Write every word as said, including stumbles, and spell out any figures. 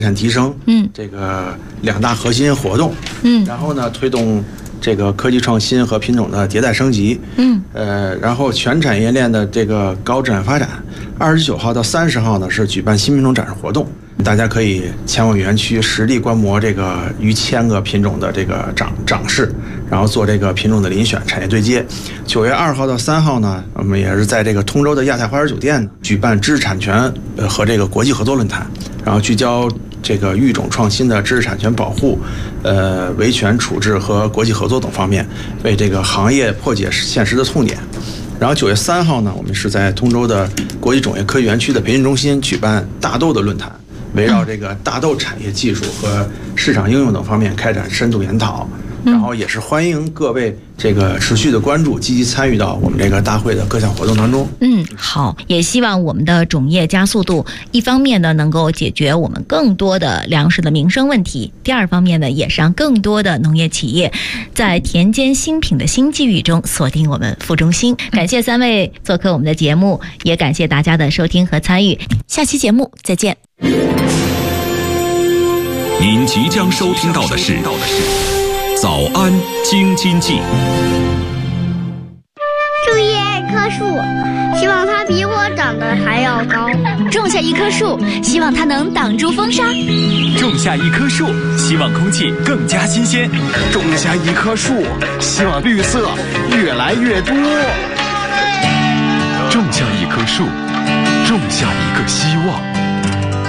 产提升， 嗯， 这个两大核心活动， 嗯， 然后呢，推动这个科技创新和品种的迭代升级， 嗯， 呃，然后全产业链的这个高质量发展。二十九号到三十号呢是举办新品种展示活动，大家可以前往园区实地观摩这个逾千个品种的这个长长势，然后做这个品种的遴选、产业对接。九月二号到三号呢，我们也是在这个通州的亚太花园酒店举办知识产权呃和这个国际合作论坛，然后聚焦这个育种创新的知识产权保护、呃维权处置和国际合作等方面，为这个行业破解现实的痛点。然后九月三号呢，我们是在通州的国际种业科技园区的培训中心举办大豆的论坛，围绕这个大豆产业技术和市场应用等方面开展深度研讨。然后也是欢迎各位这个持续的关注，积极参与到我们这个大会的各项活动当中。 嗯，好，也希望我们的种业加速度，一方面呢能够解决我们更多的粮食的民生问题，第二方面呢也是让更多的农业企业在田间新品的新机遇中锁定我们副中心。感谢三位做客我们的节目，也感谢大家的收听和参与，下期节目再见。 您即将收听到的是早安京津冀。 种一棵树，希望它比我长得还要高。 种下一棵树，希望它能挡住风沙。 种下一棵树，希望空气更加新鲜。 种下一棵树，希望绿色越来越多。 种下一棵树，种下一个希望。